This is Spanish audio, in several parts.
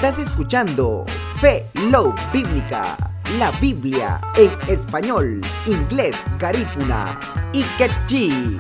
Estás escuchando Fe Love Bíblica, la Biblia en español, inglés, garífuna y quechí.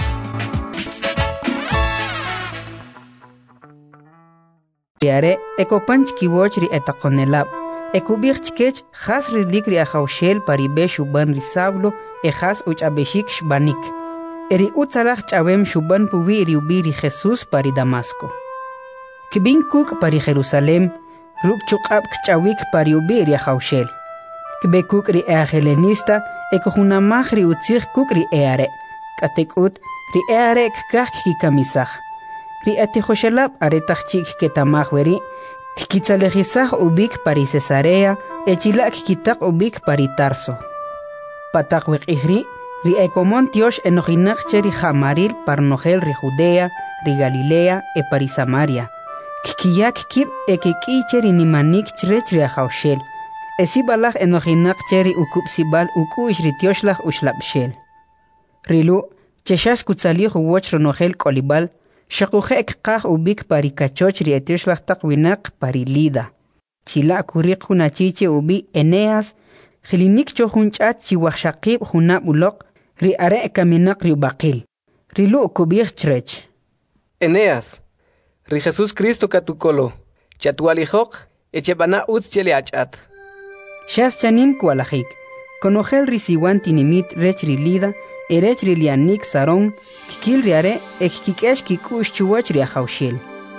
Yare ekopanch kiwochri etakonelab ekubirchkech khas rilikri akhawshel paribe shuban risablo khas uchabeshik shbanik eri utsalach chawem shuban puwi riubiri Jesus pari Damasco kibin kuk pari Jerusalem rukchuqab kchawik pari ubiri akhawshel kibekuk ri helenista ekohunamach ri utzich kuk ri eare katekut ri eare kkak kikamisach ri atihoshelab aretachchik ketamach weri kitzalejisach ubik pari Cesarea echilak kitak ubik pari Tarso patak wekihri ri ekomon tiosh enojinach cheri jamaril parnogel ri Judea ri Galilea e pari Samaria kiyak kib ekikicheri nimanik chrech ri ahawshel esibalach enojinach cheri ukupsibal ukuish ri tioshlach ushlabshel rilu cheshash kutsalih uwoch ronogel kolibal Shakujek kah ubik pari kachoch ri etishlah takwinak pari Lida. Chila kurik hunachiche ubi Eneas, khilinik chohunchat chiwashakib hunab ulok, ri are kaminak ri ubakil. Rilu kubir chrech. Eneas, ri Jesus Cristo katukolo, chatualihok, echebana chele achat. Shas chanim kualahik, konogel risiwan tinimit rech ri Lida, erech ri lianik saron, kikil riare ekikikesh kikush chuwach ri ahawshel.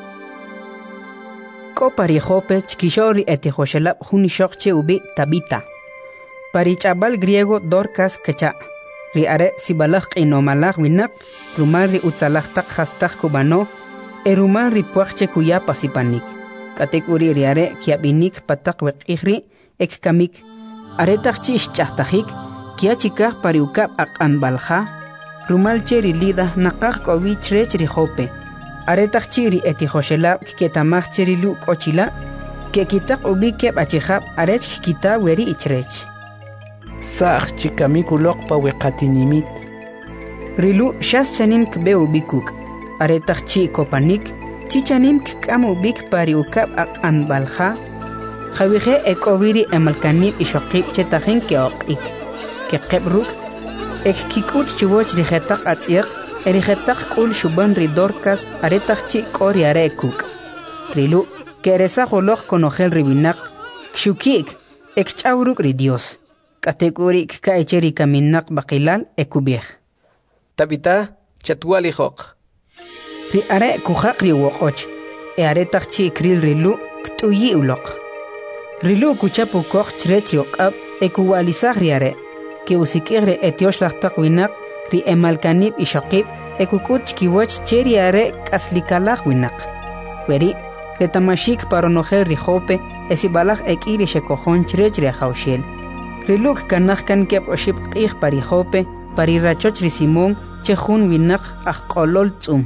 Ko pari Jope chkishori etihoshelab hunishokche ubi Tabita. Pari chabal griego Dorcas kacha. Ri are sibalach inomalach winak, rumal ri utzalach tak hastach kubano, rumal ri puachche kuya pasipanik. Katekuri ri are kiabinik patak wekihri ekkamik. Aretachchi ischachtajik, kia chikah pari ukab akan balja, rumal cheri Lida nakah kowi chrech ri Jope. Aretach chiri etihoshelab ketamach cheri lu kochila, ke kitak ubi keb achihab arech kita weri ichrech. Sach chikamikulok pa wekatinimit. Rilu shas chanim kbe ubikuk. Aretach chi kopanik, chichanim kam ubik pari ukab akan balja, Jawihe ekowiri emalkanib ishokib chetahin keokik. Kekebruk ek kikut chuwoch rihetak atziak erihetak kul shuban ri Dorcas aretak chi kori arekuk rilu keresa holok konogel ribinak kshukik ek chawruk ri Dios kategori ka echeri kaminak bakilal ekubih Tabita chatualihok ri are kuhak ri wokoch aretak chi kril rilu ktuyi ulok rilu kuchapu koch chrech yokab ekuwalisag ri are que usikigre etioshlah takwinak ri emalkanib ishaqib ekukut chkiwach cheri are kaslikalach winak weri retamashik paronogel ri Jope esibalach ekiri shekojon chrech ri ahawshel riluk kanach kan kep oshib qih pari Jope pari rachoch ri Simón chejun winak ajqolol tzum.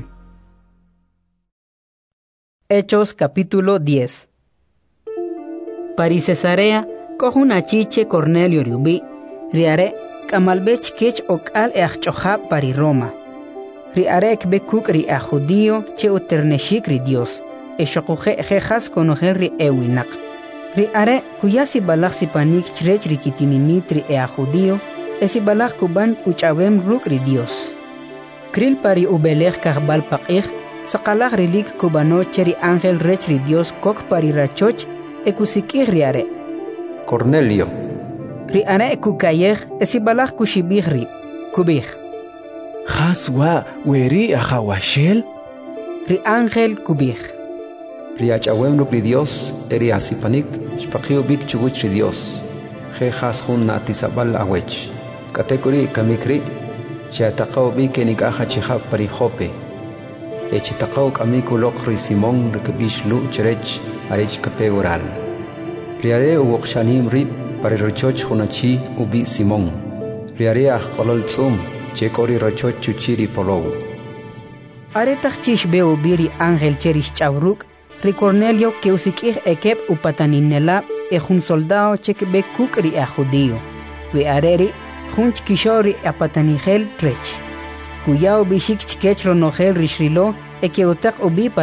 Hechos capítulo 10. Pari Cesarea kohun achiche Cornelio riubi Riare kamalbech kech okal eachchohab pari Roma. Riare ekbekuk ri a judío che uterneshik ri Dios. Eshokuje jejas konogel ri ewinak. Riare kuyasi balach sipanik chrech ri kitinimit ri a judío. Esi balach kuban uchawem ruk ri Dios. Kril pari ubelech kahbal pakih. Sakalach rilik kubano cheri angel rech ri Dios kok pari rachoch ekusikih riare. Cornelio. Ri are kukayeh esibalach kushibih ri kubih. Khaswa weri ahawashel. Ri ángel kubih. Ri achawem ruk ri Dios eri asipanik shpaqiu bik chuguch ri Dios. Je khas hun natisabal awech. Katekuri kamikri chataqaw bik enikaha chihab pari Jope. Echitaqaw kamikulok ri Simón rikbish lu chrech arich kapegoral. Riare uwokshanim rib pari rochoch hunachi ubi Simón. Riarea kolol tzum chekori rochoch chuchiri polow. Aretach chish be ubiri ángel cherish chavruk ri Cornelio que usikih ekep upataninela un soldado chek be kukri a judío. We areri junch kishori apatanigel trech. Kuyao bishik chkech ronogel rishrilo eke utak ubi